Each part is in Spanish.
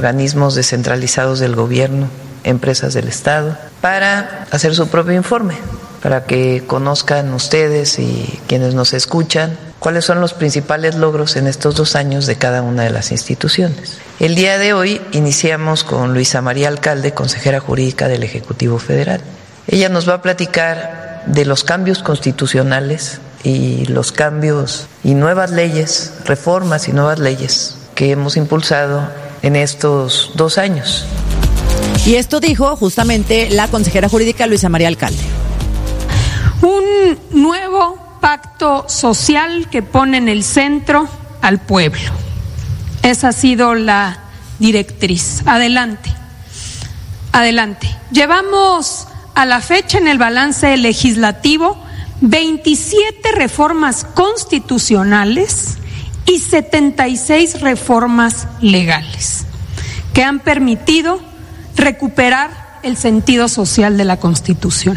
organismos descentralizados del gobierno, empresas del Estado, para hacer su propio informe, para que conozcan ustedes y quienes nos escuchan cuáles son los principales logros en estos 2 años de cada una de las instituciones. El día de hoy iniciamos con Luisa María Alcalde, consejera jurídica del Ejecutivo Federal. Ella nos va a platicar de los cambios constitucionales y los cambios y nuevas leyes, reformas y nuevas leyes que hemos impulsado en estos 2 años. Y esto dijo justamente la consejera jurídica Luisa María Alcalde. Un nuevo pacto social que pone en el centro al pueblo. Esa ha sido la directriz. Adelante. Llevamos a la fecha en el balance legislativo 27 reformas constitucionales y 76 reformas legales que han permitido recuperar el sentido social de la Constitución.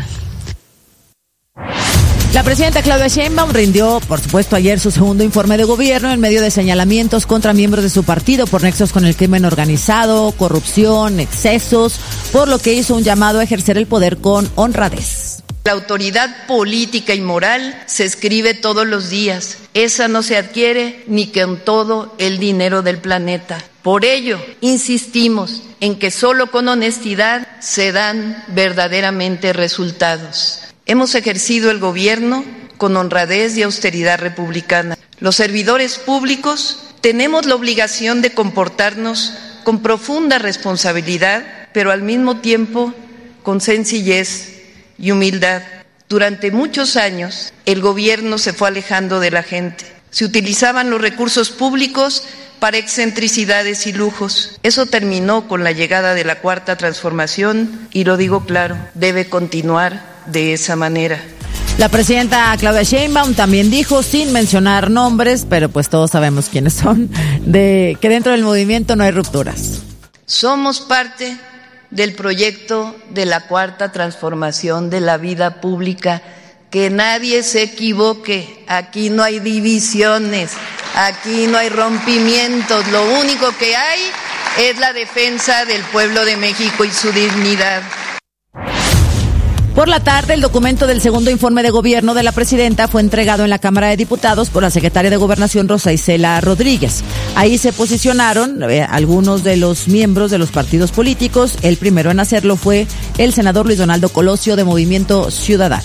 La presidenta Claudia Sheinbaum rindió, por supuesto, ayer su segundo informe de gobierno en medio de señalamientos contra miembros de su partido por nexos con el crimen organizado, corrupción, excesos, por lo que hizo un llamado a ejercer el poder con honradez. La autoridad política y moral se escribe todos los días. Esa no se adquiere ni con todo el dinero del planeta. Por ello, insistimos en que solo con honestidad se dan verdaderamente resultados. Hemos ejercido el gobierno con honradez y austeridad republicana. Los servidores públicos tenemos la obligación de comportarnos con profunda responsabilidad, pero al mismo tiempo con sencillez y humildad. Durante muchos años, el gobierno se fue alejando de la gente. Se utilizaban los recursos públicos para excentricidades y lujos. Eso terminó con la llegada de la Cuarta Transformación y lo digo claro, debe continuar de esa manera. La presidenta Claudia Sheinbaum también dijo, sin mencionar nombres, pero pues todos sabemos quiénes son, de que dentro del movimiento no hay rupturas. Somos parte del proyecto de la Cuarta Transformación de la vida pública. Que nadie se equivoque, aquí no hay divisiones, aquí no hay rompimientos, lo único que hay es la defensa del pueblo de México y su dignidad. Por la tarde, el documento del segundo informe de gobierno de la presidenta fue entregado en la Cámara de Diputados por la secretaria de Gobernación, Rosa Isela Rodríguez. Ahí se posicionaron algunos de los miembros de los partidos políticos. El primero en hacerlo fue el senador Luis Donaldo Colosio de Movimiento Ciudadano.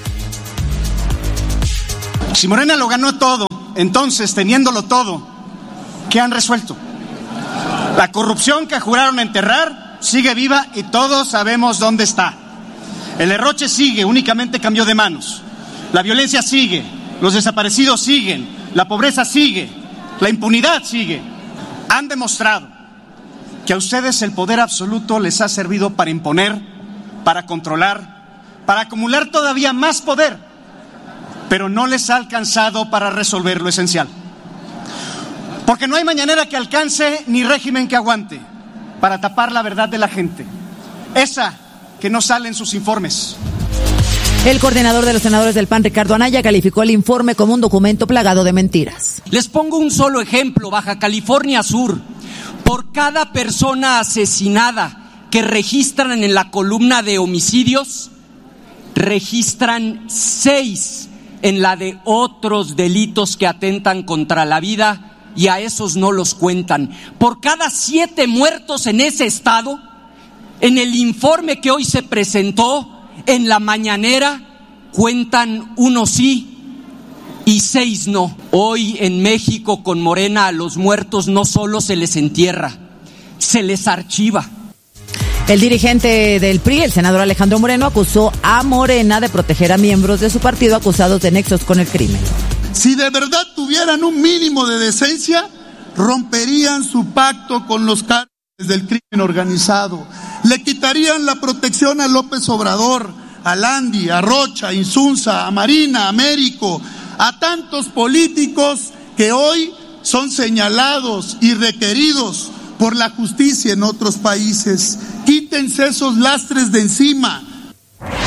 Si Morena lo ganó todo, entonces, teniéndolo todo, ¿qué han resuelto? La corrupción que juraron enterrar sigue viva y todos sabemos dónde está. El derroche sigue, únicamente cambió de manos. La violencia sigue, los desaparecidos siguen, la pobreza sigue, la impunidad sigue. Han demostrado que a ustedes el poder absoluto les ha servido para imponer, para controlar, para acumular todavía más poder, pero no les ha alcanzado para resolver lo esencial. Porque no hay mañanera que alcance ni régimen que aguante para tapar la verdad de la gente. Esa que no sale en sus informes. El coordinador de los senadores del PAN, Ricardo Anaya, calificó el informe como un documento plagado de mentiras. Les pongo un solo ejemplo, Baja California Sur. Por cada persona asesinada que registran en la columna de homicidios, registran 6 en la de otros delitos que atentan contra la vida y a esos no los cuentan. Por cada 7 muertos en ese estado, en el informe que hoy se presentó en la mañanera, cuentan 1 sí y 6 no. Hoy en México con Morena a los muertos no solo se les entierra, se les archiva. El dirigente del PRI, el senador Alejandro Moreno, acusó a Morena de proteger a miembros de su partido acusados de nexos con el crimen. Si de verdad tuvieran un mínimo de decencia, romperían su pacto con los cárteles del crimen organizado. Le quitarían la protección a López Obrador, a Landi, a Rocha, a Insunza, a Marina, a Américo, a tantos políticos que hoy son señalados y requeridos por la justicia en otros países. Quítense esos lastres de encima.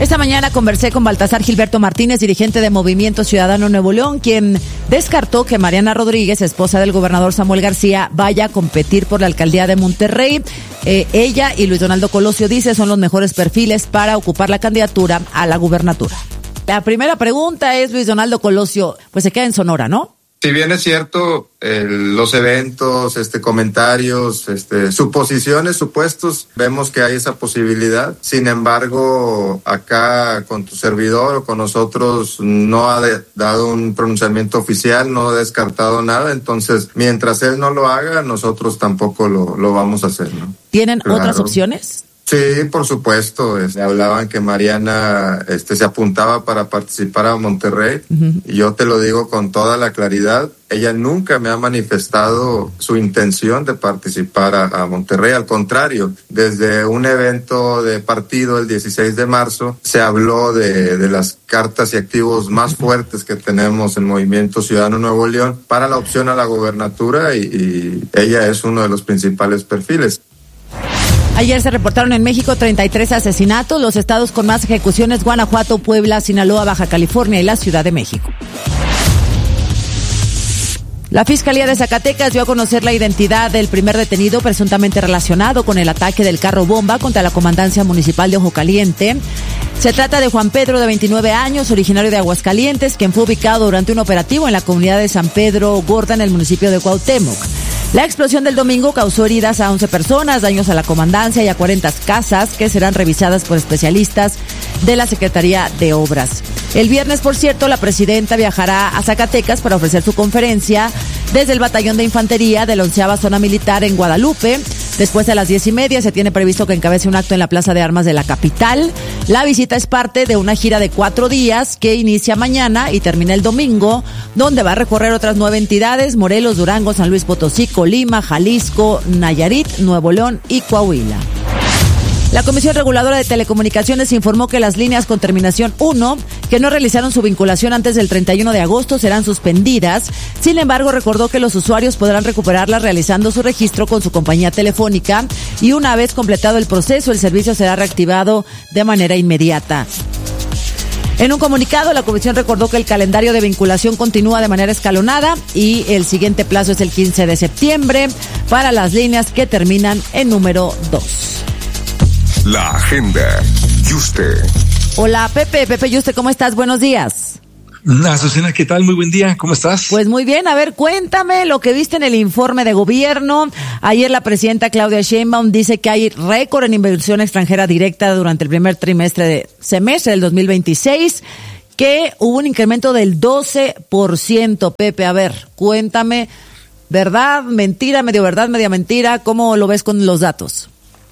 Esta mañana conversé con Baltasar Gilberto Martínez, dirigente de Movimiento Ciudadano Nuevo León, quien descartó que Mariana Rodríguez, esposa del gobernador Samuel García, vaya a competir por la alcaldía de Monterrey. Ella y Luis Donaldo Colosio, dice, son los mejores perfiles para ocupar la candidatura a la gubernatura. La primera pregunta es, Luis Donaldo Colosio, pues se queda en Sonora, ¿no? Si bien es cierto, los eventos, comentarios, suposiciones, supuestos, vemos que hay esa posibilidad. Sin embargo, acá con tu servidor o con nosotros no ha dado un pronunciamiento oficial, no ha descartado nada. Entonces, mientras él no lo haga, nosotros tampoco lo vamos a hacer, ¿no? ¿Tienen otras opciones? Sí, por supuesto. Hablaban que Mariana se apuntaba para participar a Monterrey. Uh-huh. Y yo te lo digo con toda la claridad. Ella nunca me ha manifestado su intención de participar a Monterrey. Al contrario, desde un evento de partido el 16 de marzo se habló de las cartas y activos más fuertes que tenemos en Movimiento Ciudadano Nuevo León para la opción a la gobernatura y ella es uno de los principales perfiles. Ayer se reportaron en México 33 asesinatos. Los estados con más ejecuciones: Guanajuato, Puebla, Sinaloa, Baja California y la Ciudad de México. La Fiscalía de Zacatecas dio a conocer la identidad del primer detenido presuntamente relacionado con el ataque del carro bomba contra la Comandancia Municipal de Ojo Caliente. Se trata de Juan Pedro, de 29 años, originario de Aguascalientes, quien fue ubicado durante un operativo en la comunidad de San Pedro Gorda, en el municipio de Cuauhtémoc. La explosión del domingo causó heridas a 11 personas, daños a la comandancia y a 40 casas que serán revisadas por especialistas de la Secretaría de Obras. El viernes, por cierto, la presidenta viajará a Zacatecas para ofrecer su conferencia desde el Batallón de Infantería de la 11ª Zona Militar en Guadalupe. Después, a las 10:30 se tiene previsto que encabece un acto en la Plaza de Armas de la capital. La visita es parte de una gira de 4 días que inicia mañana y termina el domingo, donde va a recorrer otras 9 entidades: Morelos, Durango, San Luis Potosí, Colima, Jalisco, Nayarit, Nuevo León y Coahuila. La Comisión Reguladora de Telecomunicaciones informó que las líneas con terminación 1, que no realizaron su vinculación antes del 31 de agosto, serán suspendidas. Sin embargo, recordó que los usuarios podrán recuperarlas realizando su registro con su compañía telefónica y una vez completado el proceso, el servicio será reactivado de manera inmediata. En un comunicado, la Comisión recordó que el calendario de vinculación continúa de manera escalonada y el siguiente plazo es el 15 de septiembre para las líneas que terminan en número 2. La agenda. Yuste. Hola, Pepe Yuste, ¿cómo estás? Buenos días. Azucena, ¿qué tal? Muy buen día, ¿cómo estás? Pues muy bien, a ver, cuéntame lo que viste en el informe de gobierno. Ayer la presidenta Claudia Sheinbaum dice que hay récord en inversión extranjera directa durante el primer semestre del 2026, que hubo un incremento del 12%, Pepe. A ver, cuéntame, ¿verdad, mentira, medio verdad, media mentira? ¿Cómo lo ves con los datos?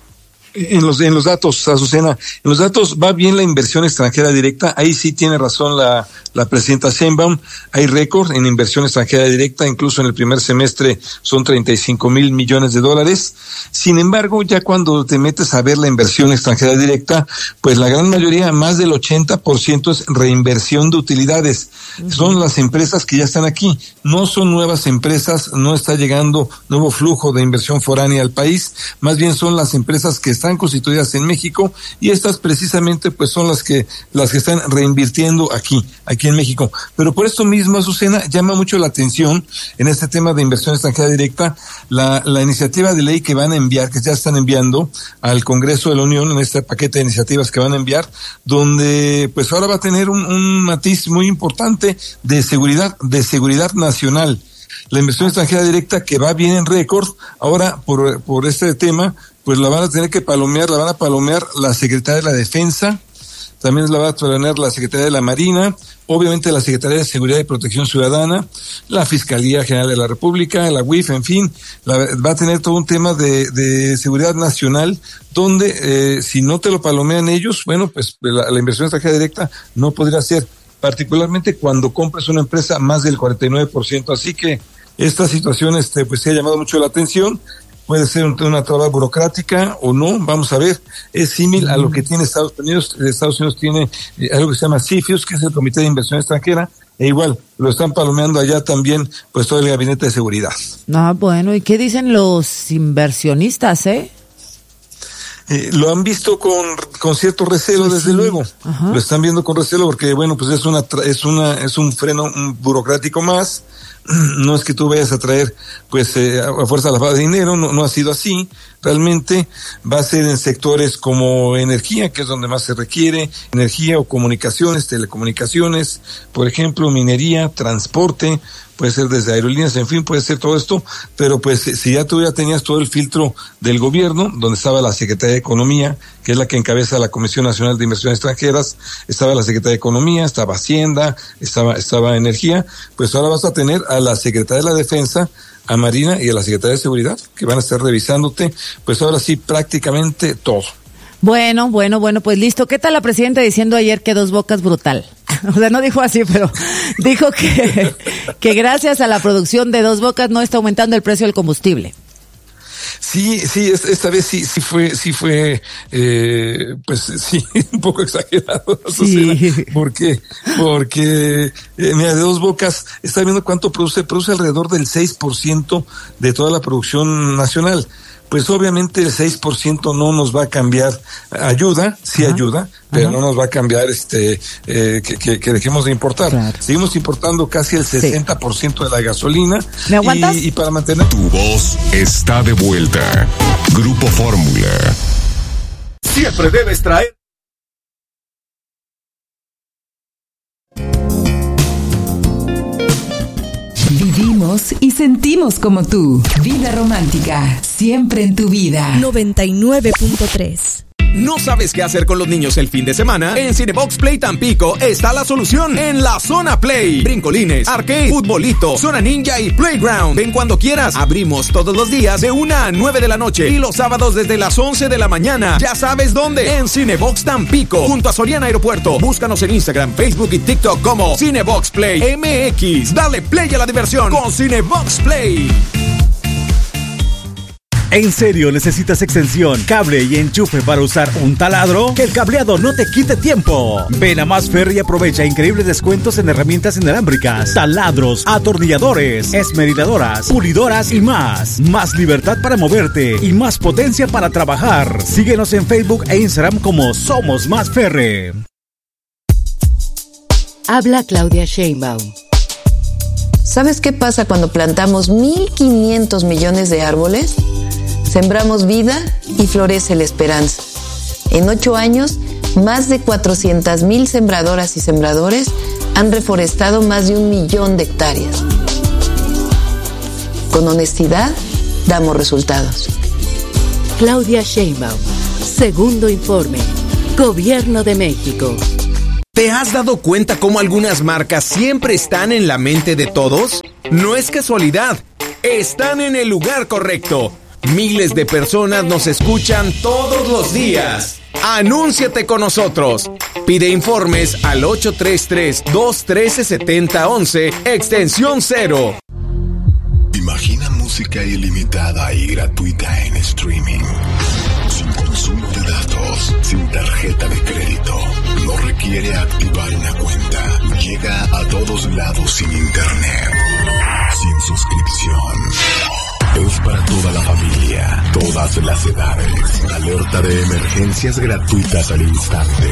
En los datos, Azucena, en los datos va bien la inversión extranjera directa. Ahí sí tiene razón la presidenta Sheinbaum. Hay récord en inversión extranjera directa, incluso en el primer semestre son 35,000 millones de dólares. Sin embargo, ya cuando te metes a ver la inversión extranjera directa, pues la gran mayoría, más del 80%, es reinversión de utilidades. Uh-huh. Son las empresas que ya están aquí, no son nuevas empresas, no está llegando nuevo flujo de inversión foránea al país, más bien son las empresas que están constituidas en México, y estas precisamente pues son las que están reinvirtiendo aquí en México. Pero por esto mismo, Azucena, llama mucho la atención en este tema de inversión extranjera directa la iniciativa de ley que van a enviar, que ya están enviando al Congreso de la Unión, en este paquete de iniciativas que van a enviar, donde pues ahora va a tener un matiz muy importante de seguridad nacional. La inversión extranjera directa, que va bien en récord, ahora por este tema pues la van a tener que palomear, la Secretaría de la Defensa, también la va a palomear la Secretaría de la Marina, obviamente la Secretaría de Seguridad y Protección Ciudadana, la Fiscalía General de la República, la UIF, en fin, va a tener todo un tema de seguridad nacional, donde si no te lo palomean ellos, bueno, pues la inversión extranjera directa no podría ser, particularmente cuando compres una empresa más del 49%, así que esta situación pues se ha llamado mucho la atención. Puede ser una traba burocrática o no, vamos a ver. Es similar a lo que tiene Estados Unidos. Estados Unidos tiene algo que se llama CFIUS, que es el Comité de Inversión Extranjera, e igual lo están palomeando allá también, pues todo el gabinete de seguridad. Ah, bueno, ¿y qué dicen los inversionistas, Lo han visto con cierto recelo, sí, desde luego. Ajá. Lo están viendo con recelo porque, bueno, pues es un freno burocrático más. No es que tú vayas a traer, pues, a fuerza lavada de dinero, no ha sido así. Realmente va a ser en sectores como energía, que es donde más se requiere, energía o comunicaciones, telecomunicaciones, por ejemplo, minería, transporte, puede ser desde aerolíneas, en fin, puede ser todo esto, pero pues si ya tú ya tenías todo el filtro del gobierno, donde estaba la Secretaría de Economía, que es la que encabeza la Comisión Nacional de Inversiones Extranjeras, estaba la Secretaría de Economía, estaba Hacienda, estaba Energía, pues ahora vas a tener a la Secretaría de la Defensa, a Marina y a la Secretaría de Seguridad, que van a estar revisándote, pues ahora sí, prácticamente todo. Bueno, pues listo. ¿Qué tal la presidenta diciendo ayer que Dos Bocas brutal? O sea, no dijo así, pero dijo que gracias a la producción de Dos Bocas no está aumentando el precio del combustible. Sí, esta vez sí fue, pues sí, un poco exagerado, sí. Porque, mira, de Dos Bocas, está viendo cuánto produce alrededor del 6% de toda la producción nacional. Pues obviamente el 6% no nos va a cambiar, ayuda, pero no nos va a cambiar que dejemos de importar. Claro. Seguimos importando casi el 60% de la gasolina. ¿Me aguantas? Y para mantener... Tu voz está de vuelta. Grupo Fórmula. Siempre debes traer... Vivimos y sentimos como tú. Vida romántica, siempre en tu vida. 99.3. ¿No sabes qué hacer con los niños el fin de semana? En Cinebox Play Tampico está la solución. En la Zona Play. Brincolines, arcade, futbolito, zona ninja y playground. Ven cuando quieras. Abrimos todos los días de 1 a 9 de la noche y los sábados desde las 11 de la mañana. Ya sabes dónde. En Cinebox Tampico, junto a Soriana Aeropuerto. Búscanos en Instagram, Facebook y TikTok como Cinebox Play MX. Dale play a la diversión con Cinebox Play. ¿En serio necesitas extensión, cable y enchufe para usar un taladro? Que el cableado no te quite tiempo. Ven a Masfer y aprovecha increíbles descuentos en herramientas inalámbricas, taladros, atornilladores, esmeriladoras, pulidoras y más. Más libertad para moverte y más potencia para trabajar. Síguenos en Facebook e Instagram como Somos Masfer. Habla Claudia Sheinbaum. ¿Sabes qué pasa cuando plantamos 1.500 millones de árboles? Sembramos vida y florece la esperanza. En 8 años, más de 400,000 sembradoras y sembradores han reforestado más de 1 millón de hectáreas. Con honestidad, damos resultados. Claudia Sheinbaum, segundo informe. Gobierno de México. ¿Te has dado cuenta cómo algunas marcas siempre están en la mente de todos? No es casualidad, están en el lugar correcto. Miles de personas nos escuchan todos los días. Anúnciate con nosotros. Pide informes al 833-213-7011, extensión 0. Imagina música ilimitada y gratuita en streaming. Sin consumo de datos, sin tarjeta de crédito. No requiere activar una cuenta. Llega a todos lados sin internet. Sin suscripción. Es para toda la familia, todas las edades. Alerta de emergencias gratuitas al instante.